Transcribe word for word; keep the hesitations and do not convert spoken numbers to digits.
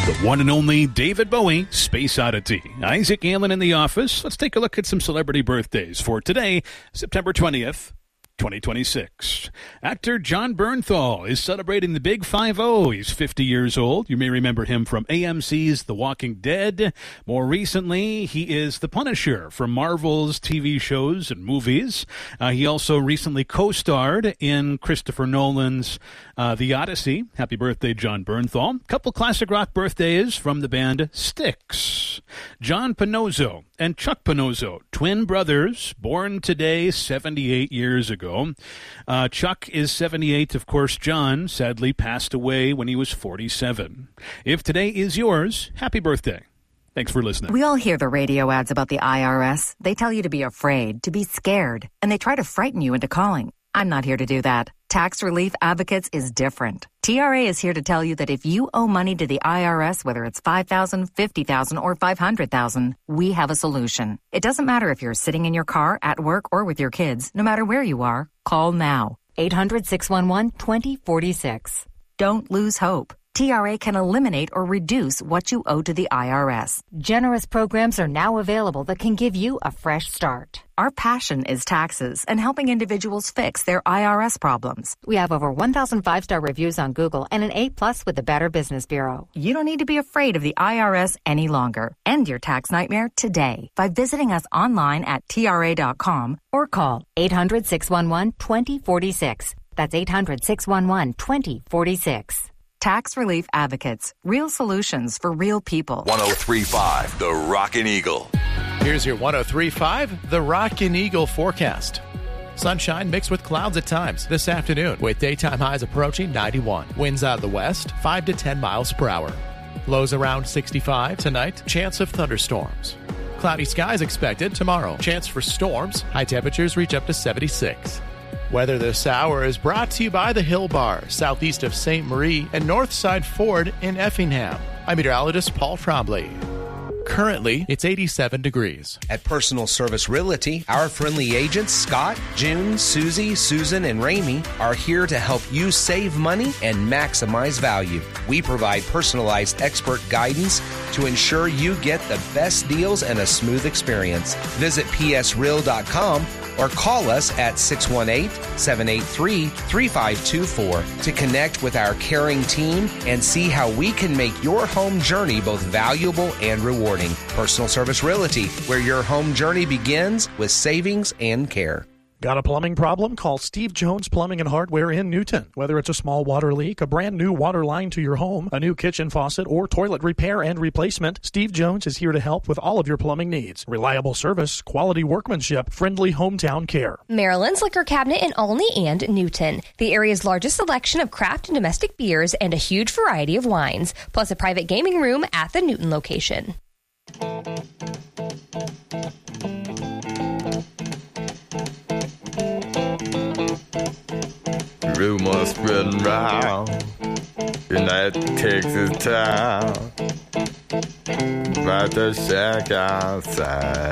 The one and only David Bowie, Space Oddity. Isaac Allen in the office. Let's take a look at some celebrity birthdays for today, September twentieth. twenty twenty-six. Actor Jon Bernthal is celebrating the Big five oh. He's fifty years old. You may remember him from A M C's The Walking Dead. More recently, he is the Punisher from Marvel's T V shows and movies. Uh, he also recently co-starred in Christopher Nolan's uh, The Odyssey. Happy birthday, Jon Bernthal. Couple classic rock birthdays from the band Styx. John Panozzo and Chuck Panozzo, twin brothers, born today seventy-eight years ago. Uh, Chuck is seventy-eight. Of course, John sadly passed away when he was forty-seven. If today is yours, happy birthday. Thanks for listening. We all hear the radio ads about the I R S. They tell you to be afraid, to be scared, and they try to frighten you into calling. I'm not here to do that. Tax Relief Advocates is different. T R A is here to tell you that if you owe money to the I R S, whether it's five thousand dollars, fifty thousand dollars, or five hundred thousand dollars, we have a solution. It doesn't matter if you're sitting in your car, at work, or with your kids. No matter where you are, call now. eight hundred, six one one, two zero four six. Don't lose hope. T R A can eliminate or reduce what you owe to the I R S. Generous programs are now available that can give you a fresh start. Our passion is taxes and helping individuals fix their I R S problems. We have over one thousand five-star reviews on Google and an A plus with the Better Business Bureau. You don't need to be afraid of the I R S any longer. End your tax nightmare today by visiting us online at T R A dot com or call eight hundred, six one one, two zero four six. That's eight hundred, six one one, two zero four six. Tax Relief Advocates. Real solutions for real people. one oh three point five, The Rockin' Eagle. Here's your one oh three point five, The Rockin' Eagle forecast. Sunshine mixed with clouds at times this afternoon, with daytime highs approaching ninety-one. Winds out of the west, five to ten miles per hour. Lows around sixty-five tonight. Chance of thunderstorms. Cloudy skies expected tomorrow. Chance for storms. High temperatures reach up to seventy-six. Weather this hour is brought to you by the Hill Bar, southeast of Saint Marie, and Northside Ford in Effingham. I'm meteorologist Paul Trombley. Currently, it's eighty-seven degrees. At Personal Service Realty, our friendly agents, Scott, June, Susie, Susan, and Ramey, are here to help you save money and maximize value. We provide personalized expert guidance to ensure you get the best deals and a smooth experience. Visit P S real dot com or call us at six one eight, seven eight three, three five two four to connect with our caring team and see how we can make your home journey both valuable and rewarding. Personal Service Realty, where your home journey begins with savings and care. Got a plumbing problem? Call Steve Jones Plumbing and Hardware in Newton. Whether it's a small water leak, a brand new water line to your home, a new kitchen faucet, or toilet repair and replacement, Steve Jones is here to help with all of your plumbing needs. Reliable service, quality workmanship, friendly hometown care. Maryland's Liquor Cabinet in Olney and Newton. The area's largest selection of craft and domestic beers and a huge variety of wines, plus a private gaming room at the Newton location. Rumors spreading round in that Texas town about the shack outside